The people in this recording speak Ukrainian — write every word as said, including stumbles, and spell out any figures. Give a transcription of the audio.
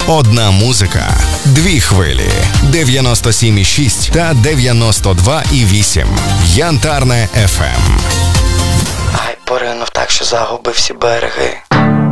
Одна музика, дві хвилі. дев'яносто сім і шість та дев'яносто два і вісім. Янтарне еф ем. Ай, поринув так, що загубив всі береги.